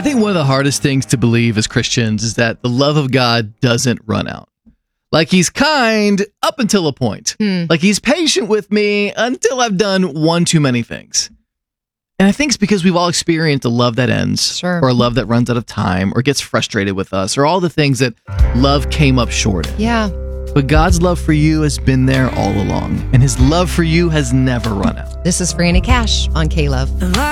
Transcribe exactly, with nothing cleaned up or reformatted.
I think one of the hardest things to believe as Christians is that the love of God doesn't run out. Like, he's kind up until a point. Hmm. Like, he's patient with me until I've done one too many things. And I think it's because we've all experienced a love that ends, Sure. or a love that runs out of time, or gets frustrated with us, or all the things that love came up short in. Yeah. But God's love for you has been there all along, and his love for you has never run out. This is Franny Cash on K-Love.